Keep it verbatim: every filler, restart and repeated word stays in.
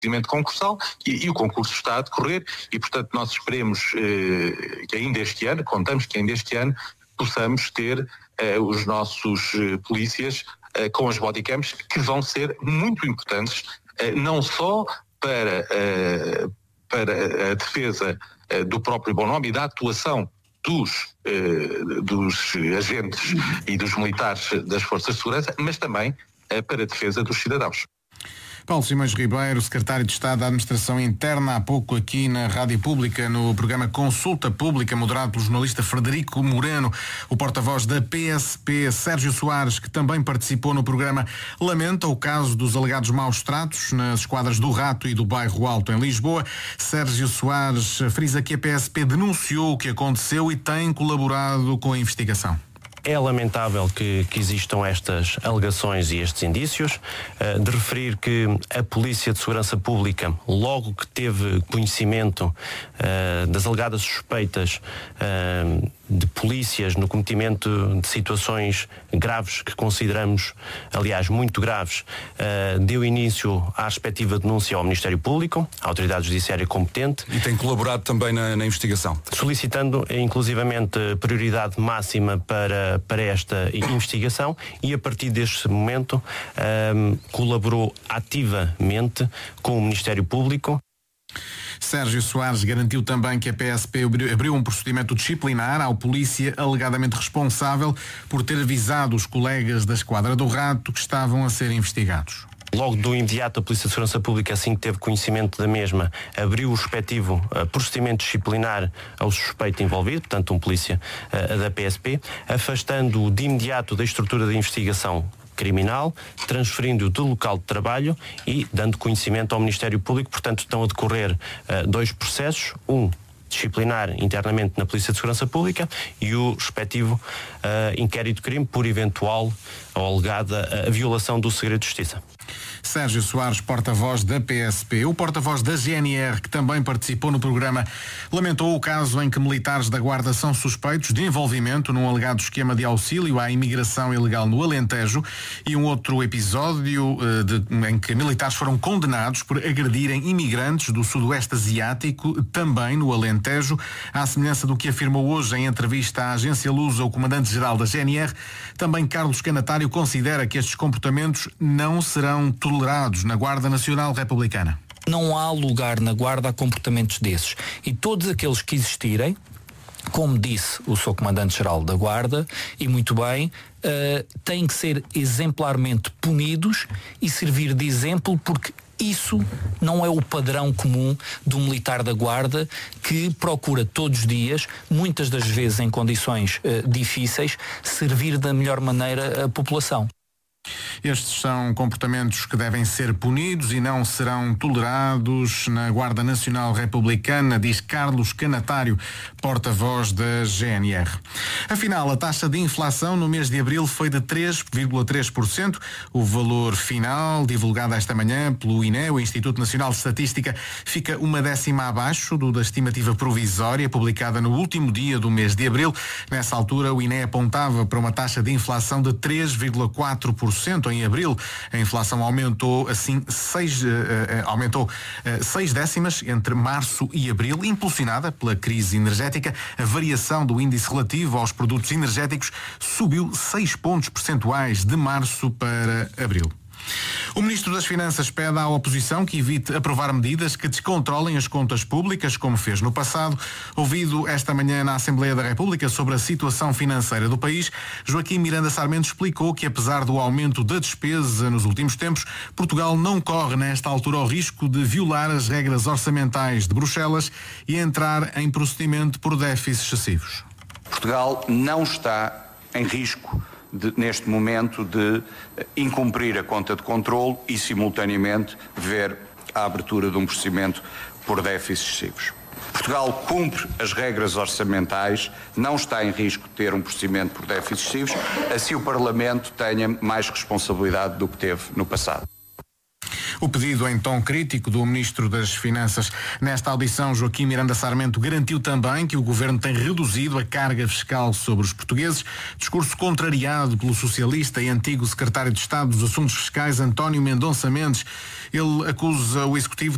procedimento concursal e, e o concurso está a decorrer e, portanto, nós esperemos eh, que ainda este ano, contamos que ainda este ano, possamos ter eh, os nossos eh, polícias eh, com as bodycams, que vão ser muito importantes, eh, não só para, eh, para a defesa eh, do próprio bom nome e da atuação dos, eh, dos agentes e dos militares das forças de segurança, mas também eh, para a defesa dos cidadãos. Paulo Simões Ribeiro, secretário de Estado da Administração Interna, há pouco aqui na Rádio Pública, no programa Consulta Pública, moderado pelo jornalista Frederico Moreno. O porta-voz da P S P, Sérgio Soares, que também participou no programa, lamenta o caso dos alegados maus tratos nas esquadras do Rato e do Bairro Alto, em Lisboa. Sérgio Soares frisa que a P S P denunciou o que aconteceu e tem colaborado com a investigação. É lamentável que, que existam estas alegações e estes indícios, uh, de referir que a Polícia de Segurança Pública, logo que teve conhecimento uh, das alegadas suspeitas uh, de polícias no cometimento de situações graves que consideramos, aliás, muito graves, uh, deu início à respectiva denúncia ao Ministério Público, à Autoridade Judiciária competente. E tem colaborado também na, na investigação. Solicitando, inclusivamente, prioridade máxima para para esta investigação e a partir deste momento um, colaborou ativamente com o Ministério Público. Sérgio Soares garantiu também que a P S P abriu um procedimento disciplinar ao polícia alegadamente responsável por ter avisado os colegas da Esquadra do Rato que estavam a ser investigados. Logo do imediato, a Polícia de Segurança Pública, assim que teve conhecimento da mesma, abriu o respectivo uh, procedimento disciplinar ao suspeito envolvido, portanto um polícia uh, da P S P, afastando-o de imediato da estrutura de investigação criminal, transferindo-o do local de trabalho e dando conhecimento ao Ministério Público. Portanto, estão a decorrer uh, dois processos, um disciplinar internamente na Polícia de Segurança Pública e o respectivo uh, inquérito de crime por eventual ou alegada uh, violação do segredo de justiça. Sérgio Soares, porta-voz da P S P. O porta-voz da G N R, que também participou no programa, lamentou o caso em que militares da Guarda são suspeitos de envolvimento num alegado esquema de auxílio à imigração ilegal no Alentejo e um outro episódio uh, de, em que militares foram condenados por agredirem imigrantes do Sudoeste Asiático, também no Alentejo. À semelhança do que afirmou hoje em entrevista à agência Lusa o comandante-geral da G N R, também Carlos Canatário considera que estes comportamentos não serão tolerados na Guarda Nacional Republicana. Não há lugar na Guarda a comportamentos desses. E todos aqueles que existirem, como disse o seu comandante-geral da Guarda, e muito bem, uh, têm que ser exemplarmente punidos e servir de exemplo, porque isso não é o padrão comum do militar da Guarda que procura todos os dias, muitas das vezes em condições uh, difíceis, servir da melhor maneira a população. Estes são comportamentos que devem ser punidos e não serão tolerados na Guarda Nacional Republicana, diz Carlos Canatário, porta-voz da G N R. Afinal, a taxa de inflação no mês de abril foi de três vírgula três por cento. O valor final, divulgado esta manhã pelo I N E, o Instituto Nacional de Estatística, fica uma décima abaixo do da estimativa provisória publicada no último dia do mês de abril. Nessa altura, o I N E apontava para uma taxa de inflação de três vírgula quatro por cento em abril. A inflação aumentou assim seis, uh, uh, aumentou uh, seis décimas entre março e abril, impulsionada pela crise energética. A variação do índice relativo aos produtos energéticos subiu seis pontos percentuais de março para abril. O Ministro das Finanças pede à oposição que evite aprovar medidas que descontrolem as contas públicas, como fez no passado. Ouvido esta manhã na Assembleia da República sobre a situação financeira do país, Joaquim Miranda Sarmento explicou que, apesar do aumento da despesa nos últimos tempos, Portugal não corre nesta altura o risco de violar as regras orçamentais de Bruxelas e entrar em procedimento por déficits excessivos. Portugal não está em risco De, neste momento de incumprir a conta de controle e simultaneamente ver a abertura de um procedimento por déficits excessivos. Portugal cumpre as regras orçamentais, não está em risco de ter um procedimento por déficits excessivos, assim o Parlamento tenha mais responsabilidade do que teve no passado. O pedido em tom crítico do Ministro das Finanças. Nesta audição, Joaquim Miranda Sarmento garantiu também que o Governo tem reduzido a carga fiscal sobre os portugueses, discurso contrariado pelo socialista e antigo Secretário de Estado dos Assuntos Fiscais, António Mendonça Mendes. Ele acusa o Executivo